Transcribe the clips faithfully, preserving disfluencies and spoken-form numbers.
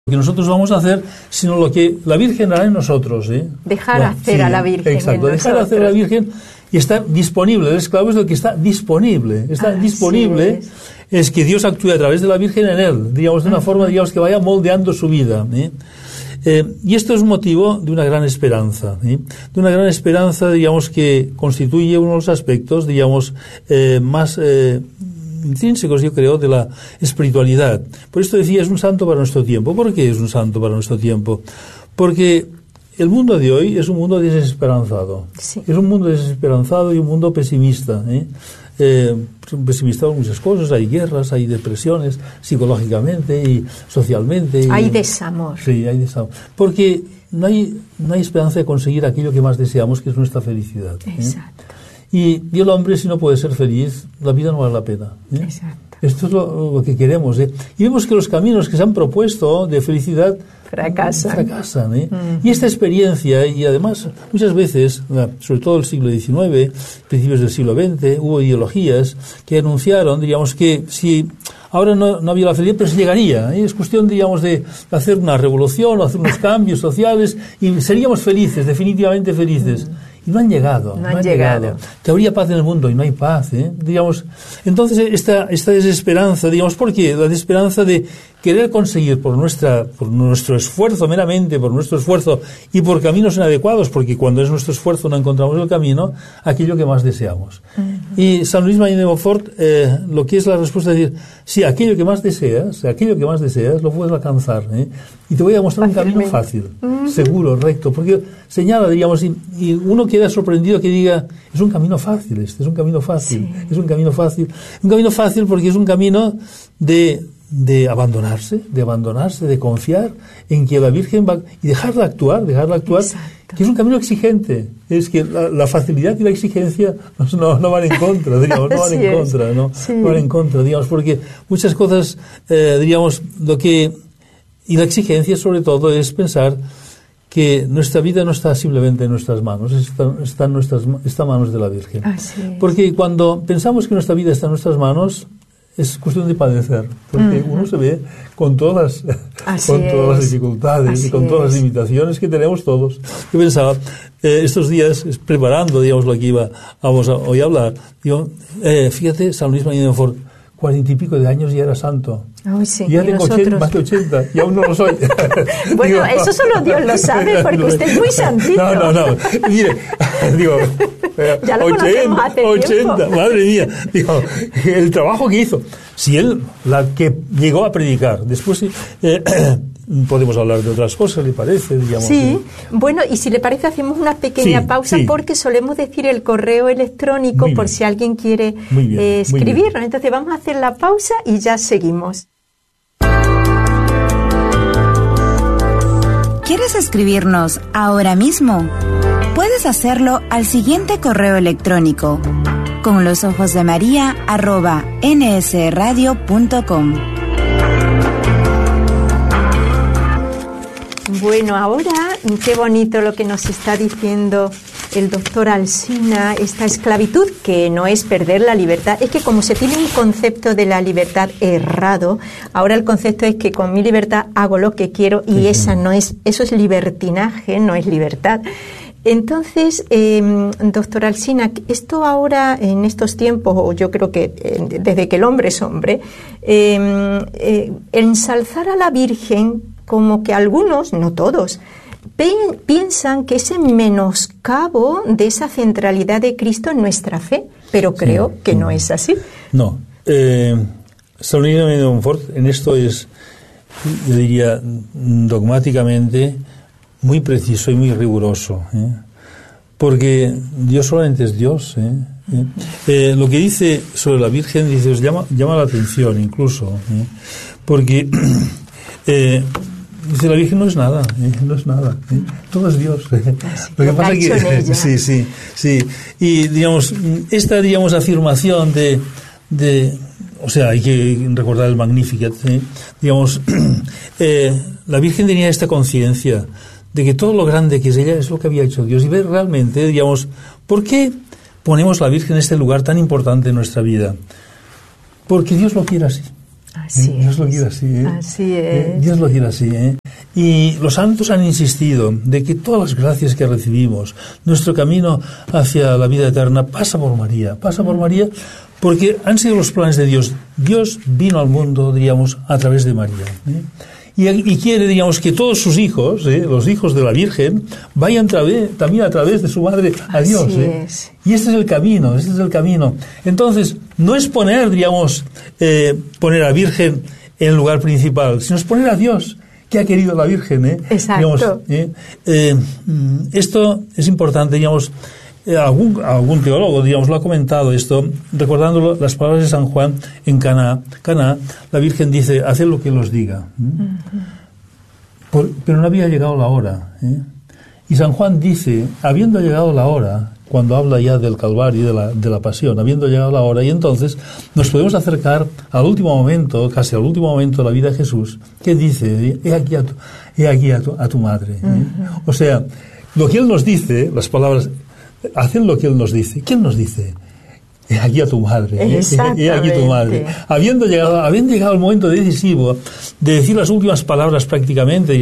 que nosotros vamos a hacer, sino lo que la Virgen hará en nosotros. ¿eh? Dejar la, hacer sí, a la Virgen. Exacto, en dejar nosotros. hacer a la Virgen y está disponible. El esclavo es lo que está disponible. Está Así disponible. Es. es que Dios actúe a través de la Virgen en él, digamos, de una uh-huh. forma, digamos, que vaya moldeando su vida. ¿eh? Eh, y esto es motivo de una gran esperanza, ¿eh? de una gran esperanza, digamos, que constituye uno de los aspectos, digamos, eh, más eh, intrínsecos, yo creo, de la espiritualidad. Por esto decía, es un santo para nuestro tiempo. ¿Por qué es un santo para nuestro tiempo? Porque el mundo de hoy es un mundo desesperanzado. Sí. Es un mundo desesperanzado y un mundo pesimista, ¿eh? Eh, pesimista en muchas cosas, hay guerras, hay depresiones psicológicamente y socialmente. Hay y, desamor. Sí, hay desamor. Porque no hay, no hay esperanza de conseguir aquello que más deseamos, que es nuestra felicidad. ¿eh? Exacto. Y, y el hombre, si no puede ser feliz, la vida no vale la pena. ¿eh? Exacto. Esto es lo, lo que queremos. ¿eh? Y vemos que los caminos que se han propuesto de felicidad fracasan. fracasan ¿eh? Mm. Y esta experiencia, y además muchas veces, sobre todo el siglo diecinueve, principios del siglo veinte, hubo ideologías que anunciaron, diríamos, que si ahora no, no había la felicidad, pero se llegaría. ¿eh? Es cuestión, digamos, de hacer una revolución o hacer unos cambios sociales y seríamos felices, definitivamente felices. Mm. Y no han llegado, no, no han, han llegado. llegado. Que habría paz en el mundo y no hay paz, ¿eh? Digamos, entonces esta, esta desesperanza, digamos, ¿por qué? La desesperanza de querer conseguir por nuestra, por nuestro esfuerzo meramente, por nuestro esfuerzo y por caminos inadecuados, porque cuando es nuestro esfuerzo no encontramos el camino, aquello que más deseamos. Uh-huh. Y San Luis María de Montfort, eh, lo que es la respuesta es decir, sí, aquello que más deseas, aquello que más deseas, lo puedes alcanzar, ¿eh? Y te voy a mostrar un camino fácil, uh-huh. seguro, recto, porque señala, digamos, y, y uno queda sorprendido que diga, es un camino fácil este, es un camino fácil, sí. es un camino fácil, un camino fácil porque es un camino de, de abandonarse, de abandonarse, de confiar en que la Virgen va, y dejarla actuar, dejarla actuar, Exacto. que es un camino exigente, es que la, la facilidad y la exigencia no, no van en contra, digamos, no van en contra, no, sí. no van en contra, digamos, porque muchas cosas, eh, diríamos, lo que, y la exigencia sobre todo es pensar que nuestra vida no está simplemente en nuestras manos, está, está en nuestras está en manos de la Virgen. Así es. Porque cuando pensamos que nuestra vida está en nuestras manos, es cuestión de padecer, porque uh-huh. uno se ve con todas, con todas las dificultades Así y con todas es. las limitaciones que tenemos todos. Yo pensaba, eh, estos días, preparando, digamos, lo que iba, vamos a hoy a hablar, digo, eh, fíjate, San Luis María de Montfort, cuarenta y pico de años ya era santo. Oh, sí, y ya y tengo ochenta, más de ochenta, y aún no lo soy. Bueno, digo, eso solo Dios lo sabe, porque usted es muy santito. No, no, no. Mire, digo, ya lo ochenta, hace ochenta, tiempo. Madre mía. Digo, el trabajo que hizo. Si él, la que llegó a predicar, después eh, podemos hablar de otras cosas, ¿le parece? Digamos, sí, ¿sí? Bueno, y si le parece hacemos una pequeña sí, pausa sí. porque solemos decir el correo electrónico por si alguien quiere bien, eh, escribirnos. Entonces vamos a hacer la pausa y ya seguimos. ¿Quieres escribirnos ahora mismo? Puedes hacerlo al siguiente correo electrónico: con los ojos de María arroba nsradio punto com. Bueno, ahora qué bonito lo que nos está diciendo el doctor Alsina, esta esclavitud que no es perder la libertad. Es que como se tiene un concepto de la libertad errado, ahora el concepto es que con mi libertad hago lo que quiero y uh-huh. esa no es, eso es libertinaje, no es libertad. Entonces, eh, doctor Alsina, esto ahora en estos tiempos, o yo creo que eh, desde que el hombre es hombre, eh, eh, ensalzar a la Virgen como que algunos, no todos, piensan que es en menoscabo de esa centralidad de Cristo en nuestra fe, pero creo sí, que no, no es así. No. Eh, San Luis de Montfort en esto es, yo diría, dogmáticamente muy preciso y muy riguroso, ¿eh? Porque Dios solamente es Dios. ¿eh? ¿Eh? Eh, lo que dice sobre la Virgen, dice, os llama, llama la atención incluso, ¿eh? Porque eh, dice, la Virgen no es nada, ¿eh? no es nada, ¿eh? todo es Dios. ¿eh? Lo que pasa es que sí, sí, sí. Y digamos, esta digamos afirmación de, de o sea, hay que recordar el Magnificat, ¿eh? digamos, eh, la Virgen tenía esta conciencia de que todo lo grande que es ella es lo que había hecho Dios, y ver realmente, digamos, ¿por qué ponemos la Virgen en este lugar tan importante en nuestra vida? Porque Dios lo quiere así. Así ¿Eh? Dios es. lo quiere así, ¿eh? Así es. ¿Eh? Dios lo quiere así, ¿eh? Y los santos han insistido de que todas las gracias que recibimos, nuestro camino hacia la vida eterna, pasa por María, pasa por María, porque han sido los planes de Dios. Dios vino al mundo, diríamos, a través de María, ¿eh? Y, y quiere, digamos, que todos sus hijos, ¿eh? los hijos de la Virgen, vayan través, también a través de su madre a Dios. ¿eh? Es. Y este es el camino, este es el camino. Entonces, no es poner, digamos, eh, poner a Virgen en el lugar principal, sino es poner a Dios, que ha querido la Virgen. ¿eh? Exacto. Digamos, ¿eh? Eh, esto es importante, digamos. Eh, algún, algún teólogo, digamos, lo ha comentado esto, recordando las palabras de San Juan en Caná. Caná, la Virgen dice, haced lo que él os diga. ¿eh? Uh-huh. Por, pero no había llegado la hora. ¿eh? Y San Juan dice, habiendo llegado la hora, cuando habla ya del Calvario y de la, de la pasión, habiendo llegado la hora, y entonces nos podemos acercar al último momento, casi al último momento de la vida de Jesús, que dice, he aquí a tu, he aquí a tu, a tu madre. ¿eh? Uh-huh. O sea, lo que él nos dice, las palabras, hacen lo que él nos dice. ¿Quién nos dice? He aquí a tu madre. ¿eh? He aquí a tu madre. Habiendo llegado, habiendo llegado el momento decisivo de decir las últimas palabras prácticamente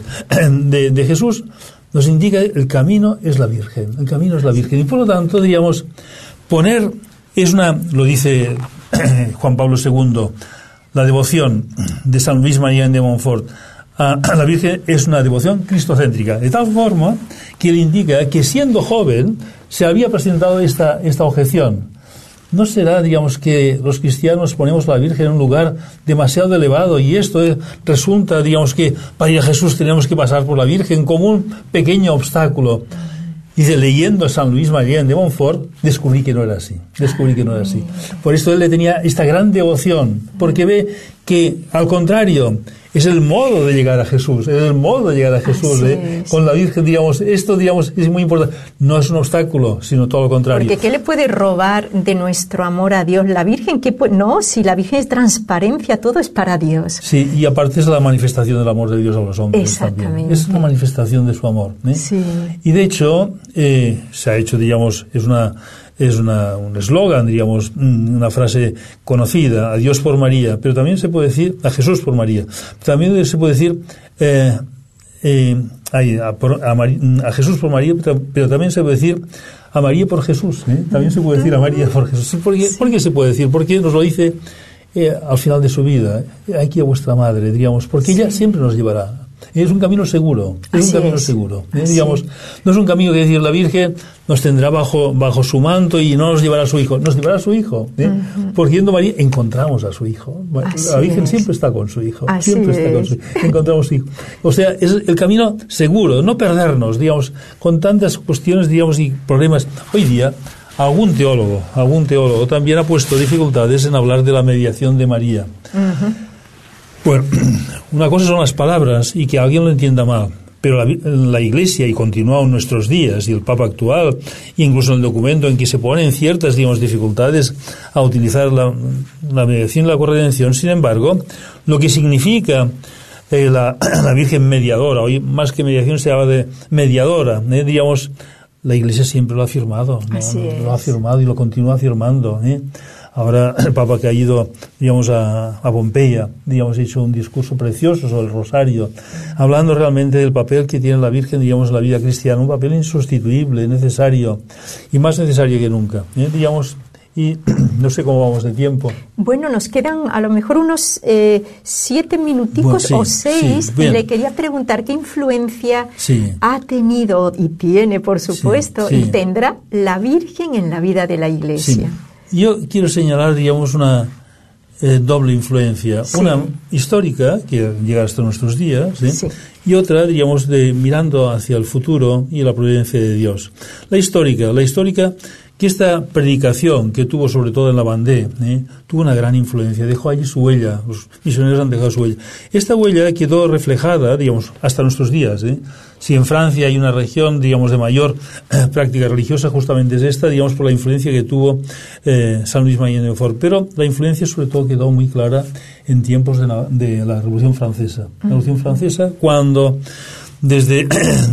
de, de Jesús, nos indica el camino es la Virgen. El camino es la Virgen. Y por lo tanto, diríamos, poner es una, lo dice Juan Pablo segundo, la devoción de San Luis María de Montfort a la Virgen es una devoción cristocéntrica, de tal forma que le indica que siendo joven se había presentado esta, esta objeción. ¿No será, digamos, que los cristianos ponemos a la Virgen en un lugar demasiado elevado y esto es, resulta, digamos, que para ir a Jesús tenemos que pasar por la Virgen como un pequeño obstáculo? Dice, leyendo a San Luis María de Montfort, descubrí que no era así, descubrí que no era así. Por esto él le tenía esta gran devoción, porque ve que, al contrario, es el modo de llegar a Jesús, es el modo de llegar a Jesús, ¿eh? Con la Virgen, digamos, esto, digamos, es muy importante. No es un obstáculo, sino todo lo contrario. Porque ¿qué le puede robar de nuestro amor a Dios? La Virgen, ¿qué puede? No, si la Virgen es transparencia, todo es para Dios. Sí, y aparte es la manifestación del amor de Dios a los hombres. Exactamente. También. Es una manifestación de su amor, ¿eh? Sí. Y de hecho, eh, se ha hecho, digamos, es una... es una, un eslogan, digamos, una frase conocida, a Dios por María, pero también se puede decir a Jesús por María. También se puede decir eh, eh, a, por, a, a Jesús por María, pero también se puede decir a María por Jesús. ¿eh? También se puede decir a María por Jesús. ¿Por qué, ¿por qué se puede decir? Porque nos lo dice eh, al final de su vida. Aquí a vuestra madre, digamos, porque ella siempre nos llevará. Es un camino seguro, es Así un camino es. seguro. ¿eh? Digamos, no es un camino que decir la Virgen nos tendrá bajo bajo su manto y no nos llevará a su hijo, nos llevará a su hijo. ¿eh? Uh-huh. Porque yendo a María encontramos a su hijo. Así la Virgen es. siempre está con su hijo, Así siempre es. está con su hijo. Encontramos su hijo. O sea, es el camino seguro, no perdernos, digamos, con tantas cuestiones, digamos, y problemas. Hoy día, algún teólogo, algún teólogo también ha puesto dificultades en hablar de la mediación de María. Uh-huh. Bueno, una cosa son las palabras y que alguien lo entienda mal, pero la, la Iglesia, y continúa en nuestros días, y el Papa actual, incluso en el documento en que se ponen ciertas, digamos, dificultades a utilizar la, la mediación y la corredención, sin embargo, lo que significa eh, la, la Virgen mediadora, hoy más que mediación se habla de mediadora, eh, digamos, la Iglesia siempre lo ha afirmado, ¿no? Así es. Lo ha afirmado y lo continúa afirmando, ¿eh? Ahora el Papa que ha ido, digamos, a, a Pompeya, digamos, ha hecho un discurso precioso sobre el Rosario, hablando realmente del papel que tiene la Virgen, digamos, en la vida cristiana, un papel insustituible, necesario, y más necesario que nunca, ¿eh? Digamos, y no sé cómo vamos de tiempo. Bueno, nos quedan a lo mejor unos eh, siete minuticos Bueno, sí, o seis, sí, y le quería preguntar qué influencia Sí. ha tenido y tiene, por supuesto, Sí, sí. y tendrá la Virgen en la vida de la Iglesia. Sí. Yo quiero señalar, digamos, una eh, doble influencia. Sí. Una histórica, que llega hasta nuestros días, ¿eh? Sí. Y otra, digamos, de mirando hacia el futuro y la providencia de Dios. La histórica, la histórica, que esta predicación que tuvo sobre todo en la Vendée, ¿eh? tuvo una gran influencia, dejó allí su huella, los misioneros han dejado su huella. Esta huella quedó reflejada, digamos, hasta nuestros días, ¿eh? Si en Francia hay una región, digamos, de mayor eh, práctica religiosa, justamente es esta, digamos, por la influencia que tuvo eh, San Luis María de Montfort. Pero la influencia sobre todo quedó muy clara en tiempos de la, de la Revolución Francesa. La Revolución Francesa, cuando desde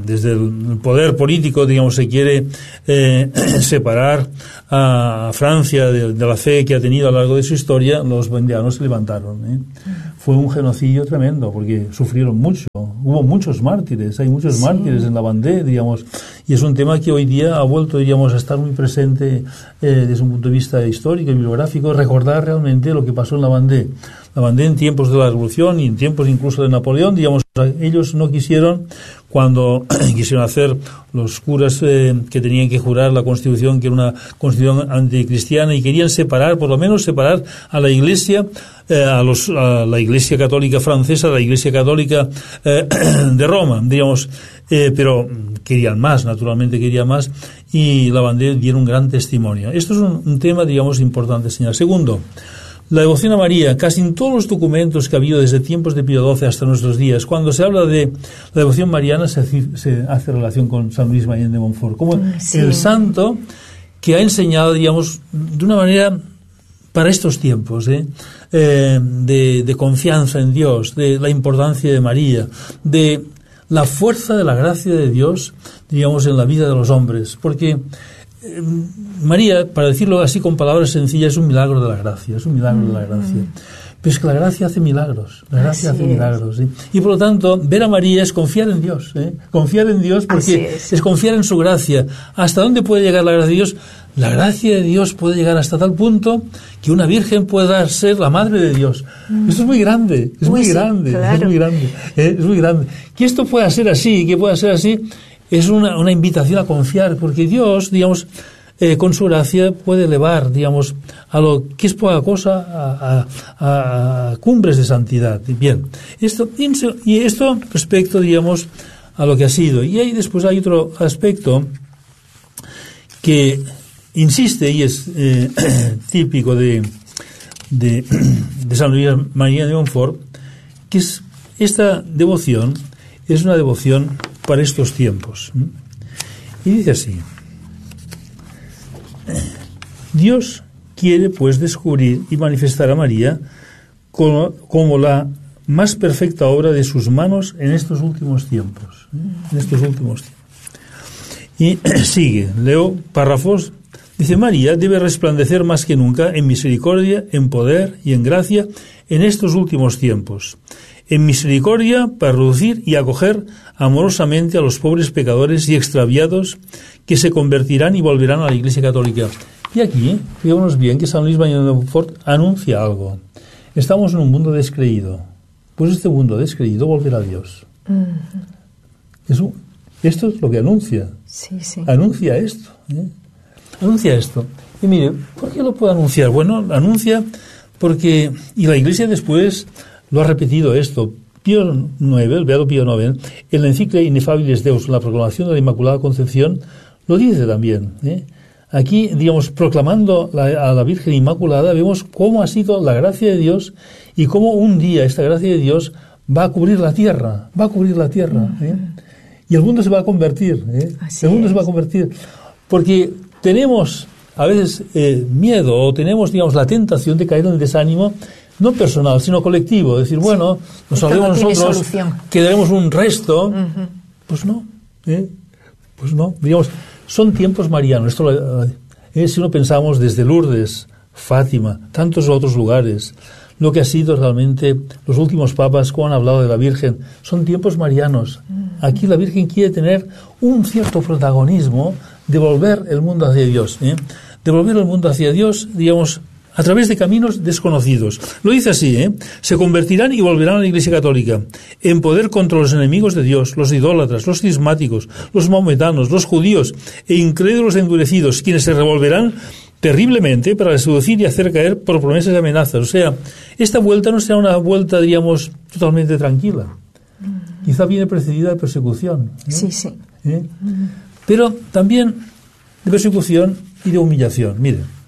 desde el poder político, digamos, se quiere eh, separar a Francia de, de la fe que ha tenido a lo largo de su historia, los vendeanos se levantaron. ¿eh? Fue un genocidio tremendo, porque sufrieron mucho. Hubo muchos mártires, hay muchos sí. mártires en la Vendée, digamos, y es un tema que hoy día ha vuelto, digamos, a estar muy presente eh, desde un punto de vista histórico y bibliográfico, recordar realmente lo que pasó en la Vendée. La Vendée en tiempos de la Revolución y en tiempos incluso de Napoleón, digamos, ellos no quisieron, cuando quisieron hacer los curas eh, que tenían que jurar la Constitución, que era una Constitución anticristiana, y querían separar, por lo menos separar a la Iglesia, eh, a, los, a la Iglesia Católica francesa, a la Iglesia Católica eh, de Roma, digamos, eh, pero querían más, naturalmente querían más, y la Vendée dieron un gran testimonio. Esto es un, un tema, digamos, importante, señor. Segundo, la devoción a María, casi en todos los documentos que ha habido desde tiempos de Pío doce hasta nuestros días, cuando se habla de la devoción mariana, se, se hace relación con San Luis Mayen de Montfort, como sí. el santo que ha enseñado, digamos, de una manera para estos tiempos, ¿eh? Eh, de, de confianza en Dios, de la importancia de María, de la fuerza de la gracia de Dios, digamos, en la vida de los hombres, porque María, para decirlo así con palabras sencillas, es un milagro de la gracia, es un milagro de la gracia. Pero es que la gracia hace milagros, la gracia así hace milagros. ¿sí? Y por lo tanto, ver a María es confiar en Dios, ¿eh? confiar en Dios porque es. es confiar en su gracia. ¿Hasta dónde puede llegar la gracia de Dios? La gracia de Dios puede llegar hasta tal punto que una virgen pueda ser la madre de Dios. Mm. Esto es muy grande, es muy, muy grande, sí, claro. es muy grande, ¿eh? es muy grande. Que esto pueda ser así, que pueda ser así, es una, una invitación a confiar, porque Dios, digamos, eh, con su gracia puede elevar, digamos, a lo que es poca cosa a, a, a cumbres de santidad. Bien, esto, y esto respecto, digamos, a lo que ha sido. Y ahí después hay otro aspecto que insiste y es eh, típico de, de, de San Luis María de Montfort, que es esta devoción, es una devoción para estos tiempos. Y dice así: Dios quiere pues descubrir y manifestar a María como, como la más perfecta obra de sus manos en estos últimos tiempos. En estos últimos tiempos. Y sigue, leo párrafos. Dice: María debe resplandecer más que nunca en misericordia, en poder y en gracia en estos últimos tiempos. En misericordia para reducir y acoger amorosamente a los pobres pecadores y extraviados que se convertirán y volverán a la Iglesia Católica. Y aquí, fijémonos bien que San Luis Mayen de Montfort anuncia algo. Estamos en un mundo descreído. Pues este mundo descreído volverá a Dios. Uh-huh. Eso, esto es lo que anuncia. Sí, sí. Anuncia esto. ¿eh? Anuncia esto. Y mire, ¿por qué lo puede anunciar? Bueno, anuncia porque, y la Iglesia después lo ha repetido esto, Pío nueve, el Beato Pío nueve, en la encíclica Inefabilis Deus, la proclamación de la Inmaculada Concepción, lo dice también. ¿eh? Aquí, digamos, proclamando la, a la Virgen Inmaculada, vemos cómo ha sido la gracia de Dios y cómo un día esta gracia de Dios va a cubrir la tierra, va a cubrir la tierra. ¿eh? Y el mundo se va a convertir, ¿eh? el mundo es. se va a convertir. Porque tenemos a veces eh, miedo o tenemos, digamos, la tentación de caer en el desánimo, no personal, sino colectivo. Decir, bueno, nos salvemos no nosotros, quedaremos un resto. Uh-huh. Pues no, ¿eh? pues no. Digamos, son tiempos marianos. Esto, eh, si no pensamos desde Lourdes, Fátima, tantos otros lugares, lo que ha sido realmente los últimos papas, como han hablado de la Virgen, son tiempos marianos. Uh-huh. Aquí la Virgen quiere tener un cierto protagonismo, devolver el mundo hacia Dios. ¿eh? Devolver el mundo hacia Dios, digamos, a través de caminos desconocidos. Lo dice así, ¿eh? Se convertirán y volverán a la Iglesia Católica, en poder contra los enemigos de Dios, los idólatras, los cismáticos, los maometanos, los judíos e incrédulos endurecidos, quienes se revolverán terriblemente para seducir y hacer caer por promesas y amenazas. O sea, esta vuelta no será una vuelta, diríamos, totalmente tranquila. Mm. Quizá viene precedida de persecución. ¿eh? Sí, sí. ¿Eh? Mm. Pero también de persecución y de humillación. Miren.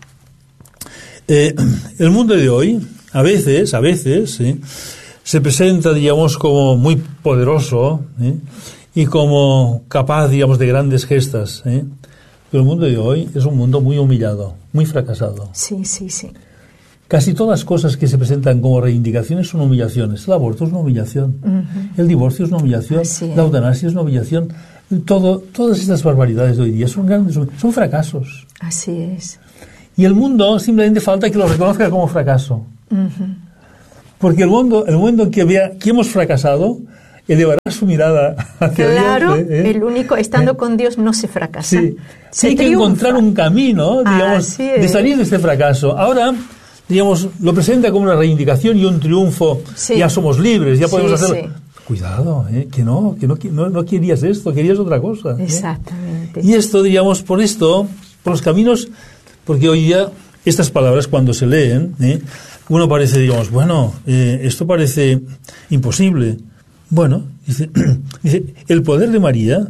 Eh, el mundo de hoy, a veces, a veces, ¿eh? se presenta, digamos, como muy poderoso ¿eh? y como capaz, digamos, de grandes gestas. ¿eh? Pero el mundo de hoy es un mundo muy humillado, muy fracasado. Sí, sí, sí. Casi todas las cosas que se presentan como reivindicaciones son humillaciones. El aborto es una humillación, uh-huh. el divorcio es una humillación, la eutanasia es una humillación. todo, todas estas barbaridades de hoy día son grandes, son fracasos. Así es. Y el mundo simplemente falta que lo reconozca como fracaso. Uh-huh. Porque el mundo, el mundo en que vea que hemos fracasado, elevará su mirada hacia claro, Dios. ¿eh? El único, estando ¿Eh? con Dios no se fracasa. Sí, se hay triunfa. que encontrar un camino, digamos, de salir de este fracaso. Ahora, digamos, lo presenta como una reivindicación y un triunfo. Sí. Ya somos libres, ya podemos sí, hacerlo. Sí. Cuidado, ¿eh? que no, que no, no, no querías esto, querías otra cosa. ¿eh? Exactamente. Y esto, digamos, por esto, por los caminos, porque hoy día estas palabras cuando se leen, ¿eh? uno parece, digamos, bueno, eh, esto parece imposible. Bueno, dice, dice, el poder de María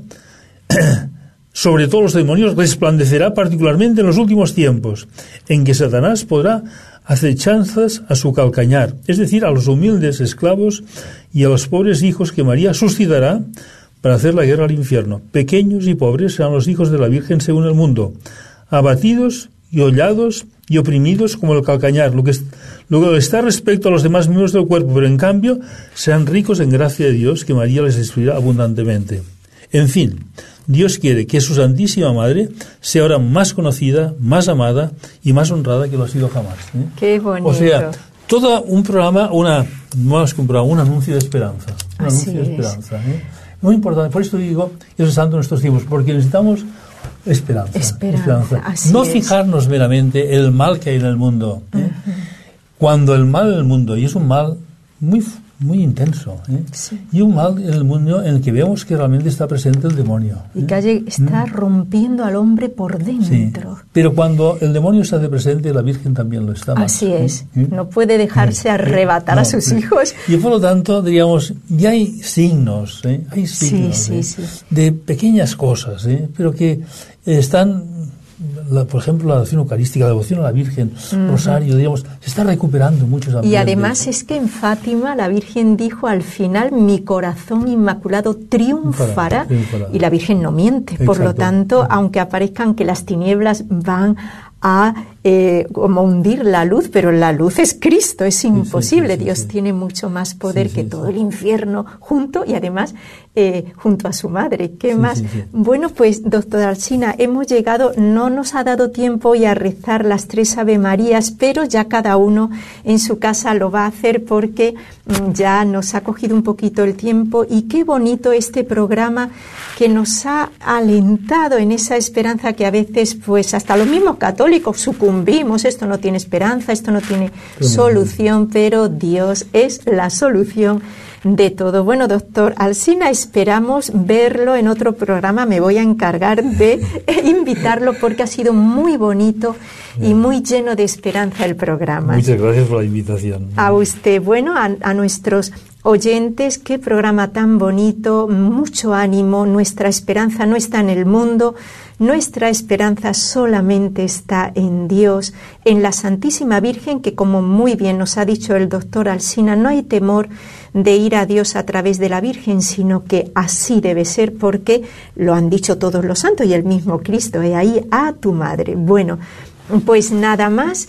sobre todos los demonios resplandecerá particularmente en los últimos tiempos, en que Satanás podrá hacer chanzas a su calcañar, es decir, a los humildes esclavos y a los pobres hijos que María suscitará para hacer la guerra al infierno. Pequeños y pobres serán los hijos de la Virgen según el mundo, abatidos y hollados y oprimidos como el calcañar, lo que, es, lo que está respecto a los demás miembros del cuerpo, pero en cambio sean ricos en gracia de Dios, que María les instruirá abundantemente. En fin, Dios quiere que su Santísima Madre sea ahora más conocida, más amada y más honrada que lo ha sido jamás. ¿eh? Qué bonito. O sea, todo un programa, una, más que un programa, un anuncio de esperanza. Un Así anuncio es. de esperanza. ¿eh? Muy importante, por esto digo, Dios es santo en nuestros tiempos, porque necesitamos esperanza. Esperanza, esperanza. No es. fijarnos meramente en el mal que hay en el mundo. ¿eh? Uh-huh. Cuando el mal en el mundo, y es un mal muy muy intenso, ¿eh? Sí. y un mal en el mundo en el que vemos que realmente está presente el demonio. Y que ¿eh? está ¿Mm? rompiendo al hombre por dentro. Sí. Pero cuando el demonio se hace presente, la Virgen también lo está más. Así es. ¿eh? No puede dejarse ¿eh? arrebatar no, a sus ¿eh? hijos. Y por lo tanto, diríamos, ya hay signos, ¿eh? hay signos sí, ¿eh? sí, sí. de pequeñas cosas, ¿eh? pero que están... La, por ejemplo, la devoción eucarística, la devoción a la Virgen, uh-huh. rosario, digamos, se está recuperando en muchos ambientes. Y además es que en Fátima la Virgen dijo al final, mi corazón inmaculado triunfará, triunfará. Y la Virgen no miente. Exacto. Por lo tanto, uh-huh. aunque aparezcan que las tinieblas van a eh, como hundir la luz, pero la luz es Cristo, es imposible. Sí, sí, sí, Dios sí. tiene mucho más poder sí, que sí, todo sí. el infierno junto y además eh, junto a su madre. ¿Qué sí, más? Sí, sí. Bueno, pues, doctora Alsina, hemos llegado, no nos ha dado tiempo hoy a rezar las tres Ave Marías, pero ya cada uno en su casa lo va a hacer porque mm, ya nos ha cogido un poquito el tiempo y qué bonito este programa que nos ha alentado en esa esperanza que a veces, pues, hasta los mismos católicos sucumbimos, esto no tiene esperanza, esto no tiene solución, pero Dios es la solución de todo. Bueno, doctor Alsina, esperamos verlo en otro programa. Me voy a encargar de invitarlo porque ha sido muy bonito y muy lleno de esperanza el programa. Muchas gracias por la invitación. A usted, bueno, a, a nuestros oyentes, qué programa tan bonito, mucho ánimo. Nuestra esperanza no está en el mundo, nuestra esperanza solamente está en Dios, en la Santísima Virgen, que como muy bien nos ha dicho el doctor Alsina, no hay temor de ir a Dios a través de la Virgen, sino que así debe ser, porque lo han dicho todos los santos y el mismo Cristo, he ahí a tu madre. Bueno, pues nada más.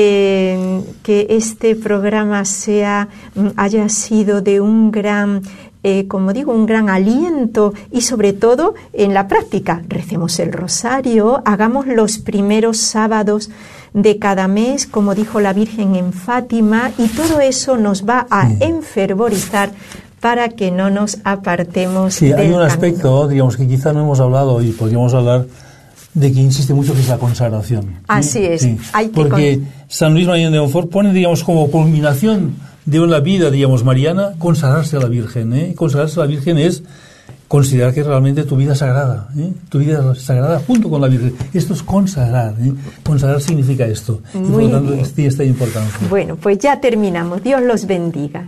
Eh, que este programa sea haya sido de un gran eh, como digo, un gran aliento y sobre todo en la práctica. Recemos el rosario, hagamos los primeros sábados de cada mes, como dijo la Virgen en Fátima, y todo eso nos va a sí. enfervorizar para que no nos apartemos sí, del hay un camino. Aspecto, digamos, que quizá no hemos hablado y podríamos hablar de que insiste mucho, que es la consagración. Así es. Sí, hay que porque con... San Luis María de Montfort pone, digamos, como culminación de una vida, digamos, mariana, consagrarse a la Virgen. ¿eh? Consagrarse a la Virgen es considerar que realmente tu vida es sagrada, ¿eh? tu vida es sagrada junto con la Virgen. Esto es consagrar. ¿eh? Consagrar significa esto. Muy y por lo tanto, bien. tiene esta importancia. Bueno, pues ya terminamos. Dios los bendiga.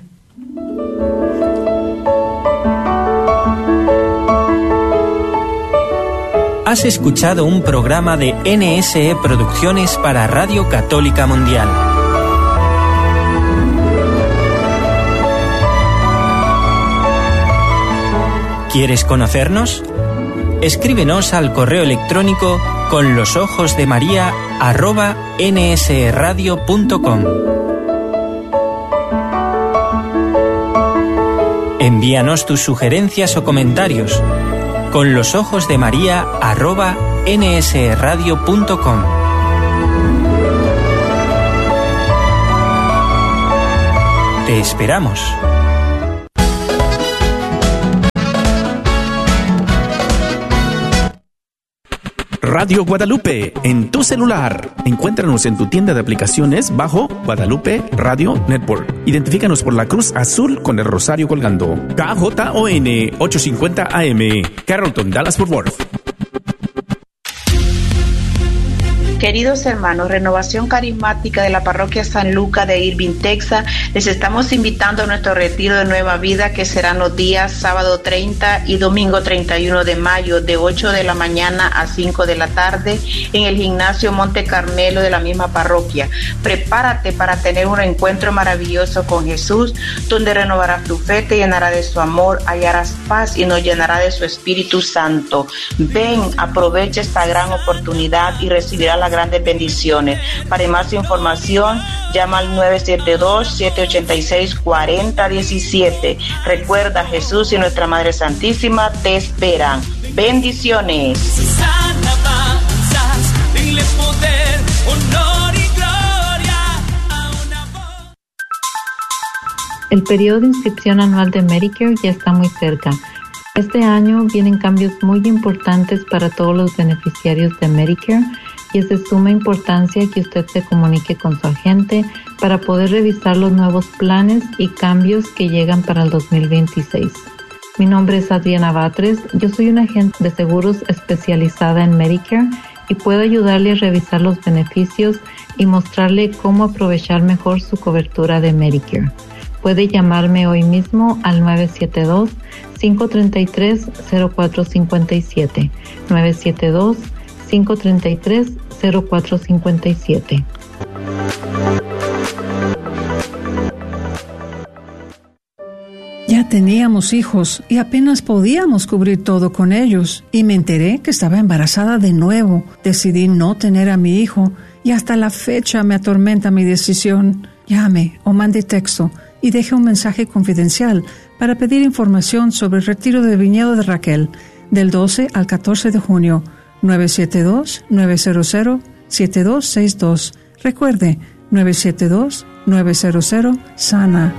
Has escuchado un programa de N S E Producciones para Radio Católica Mundial. ¿Quieres conocernos? Escríbenos al correo electrónico con los ojos de María arroba nsradio punto com. Envíanos tus sugerencias o comentarios. con los ojos de María arroba ene ese radio punto com. Te esperamos. Radio Guadalupe, en tu celular. Encuéntranos en tu tienda de aplicaciones bajo Guadalupe Radio Network. Identifícanos por la cruz azul con el rosario colgando. K J O N ochocientos cincuenta A M, Carrollton, Dallas-Fort Worth. Queridos hermanos, Renovación Carismática de la Parroquia San Lucas de Irving, Texas, les estamos invitando a nuestro retiro de Nueva Vida, que serán los días sábado treinta y domingo treinta y uno de mayo, de ocho de la mañana a cinco de la tarde, en el gimnasio Monte Carmelo de la misma parroquia. Prepárate para tener un encuentro maravilloso con Jesús, donde renovarás tu fe, te llenará de su amor, hallarás paz y nos llenará de su Espíritu Santo. Ven, aprovecha esta gran oportunidad y recibirá la grandes bendiciones. Para más información, llama al nueve siete dos, siete ocho seis, cuatro cero uno siete. Recuerda, Jesús y nuestra Madre Santísima te esperan. Bendiciones. Sus alabanzas, dile poder, honor y gloria a una voz. El periodo de inscripción anual de Medicare ya está muy cerca. Este año vienen cambios muy importantes para todos los beneficiarios de Medicare, y es de suma importancia que usted se comunique con su agente para poder revisar los nuevos planes y cambios que llegan para el dos mil veintiséis. Mi nombre es Adriana Batres, yo soy una agente de seguros especializada en Medicare y puedo ayudarle a revisar los beneficios y mostrarle cómo aprovechar mejor su cobertura de Medicare. Puede llamarme hoy mismo al nueve siete dos, cinco tres tres, cero cuatro cinco siete, nueve siete dos, cinco tres tres, cero cuatro cinco siete. Ya teníamos hijos y apenas podíamos cubrir todo con ellos. Y me enteré que estaba embarazada de nuevo. Decidí no tener a mi hijo y hasta la fecha me atormenta mi decisión. Llame o mande texto y deje un mensaje confidencial para pedir información sobre el retiro del viñedo de Raquel del doce al catorce de junio. nueve siete dos, nueve cero cero, siete dos seis dos. Recuerde, nueve siete dos, nueve cero cero, SANA.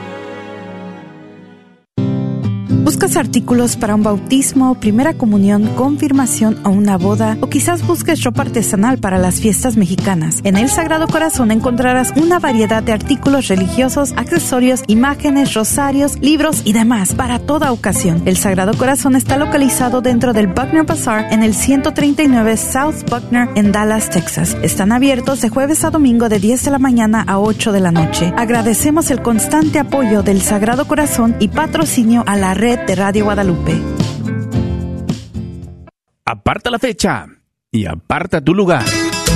¿Buscas artículos para un bautismo, primera comunión, confirmación o una boda? O quizás busques ropa artesanal para las fiestas mexicanas. En El Sagrado Corazón encontrarás una variedad de artículos religiosos, accesorios, imágenes, rosarios, libros y demás para toda ocasión. El Sagrado Corazón está localizado dentro del Buckner Bazaar en el ciento treinta y nueve South Buckner en Dallas, Texas. Están abiertos de jueves a domingo de diez de la mañana a ocho de la noche. Agradecemos el constante apoyo del Sagrado Corazón y patrocinio a la red de Radio Guadalupe. Aparta la fecha y aparta tu lugar.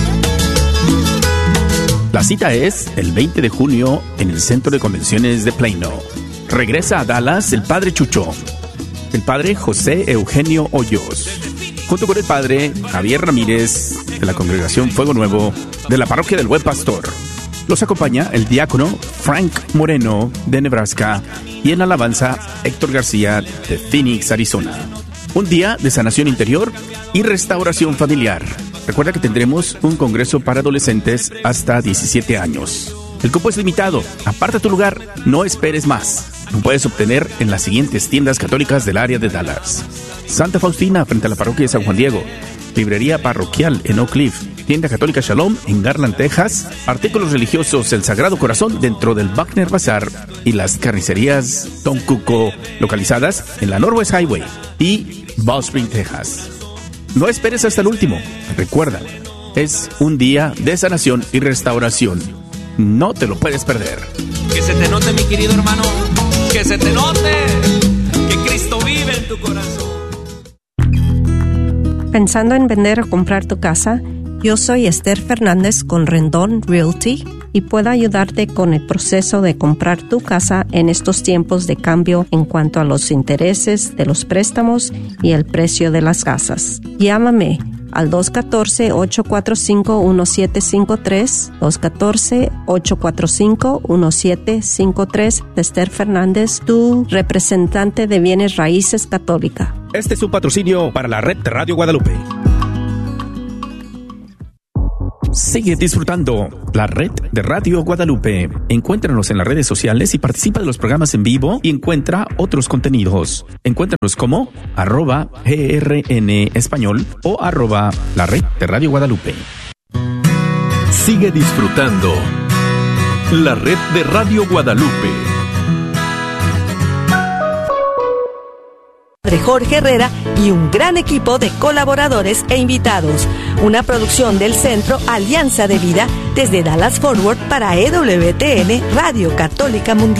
La cita es el veinte de junio en el Centro de Convenciones de Plano. Regresa a Dallas el Padre Chucho, el Padre José Eugenio Hoyos, junto con el Padre Javier Ramírez de la Congregación Fuego Nuevo de la Parroquia del Buen Pastor. Los acompaña el diácono Frank Moreno de Nebraska y en alabanza Héctor García de Phoenix, Arizona. Un día de sanación interior y restauración familiar. Recuerda que tendremos un congreso para adolescentes hasta diecisiete años. El cupo es limitado. Aparta tu lugar, no esperes más. Lo puedes obtener en las siguientes tiendas católicas del área de Dallas: Santa Faustina frente a la parroquia de San Juan Diego, librería parroquial en Oak Cliff, tienda católica Shalom en Garland, Texas, artículos religiosos El Sagrado Corazón dentro del Buckner Bazaar y las carnicerías Don Cuco, localizadas en la Northwest Highway y Ball Spring, Texas. No esperes hasta el último. Recuerda, es un día de sanación y restauración. No te lo puedes perder. Que se te note, mi querido hermano, que se te note que Cristo vive en tu corazón. ¿Pensando en vender o comprar tu casa? Yo soy Esther Fernández con Rendón Realty y puedo ayudarte con el proceso de comprar tu casa en estos tiempos de cambio en cuanto a los intereses de los préstamos y el precio de las casas. Llámame al dos uno cuatro, ocho cuatro cinco, uno siete cinco tres, dos uno cuatro, ocho cuatro cinco, uno siete cinco tres. Esther Fernández, tu representante de bienes raíces católica. Este es un patrocinio para la red de Radio Guadalupe. Sigue disfrutando la red de Radio Guadalupe. Encuéntranos en las redes sociales y participa de los programas en vivo y encuentra otros contenidos. Encuéntranos como arroba grn español o arroba la red de Radio Guadalupe. Sigue disfrutando la red de Radio Guadalupe. De Jorge Herrera y un gran equipo de colaboradores e invitados. Una producción del Centro Alianza de Vida desde Dallas Fort Worth para E W T N Radio Católica Mundial.